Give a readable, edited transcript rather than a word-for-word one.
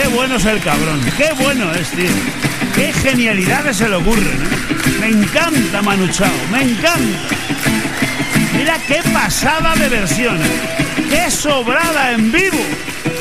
qué bueno es el cabrón. Qué bueno es, tío. Qué genialidades se le ocurren, ¿eh? Me encanta Manu Chao, me encanta. Mira qué pasada de versión, ¿eh? Qué sobrada en vivo.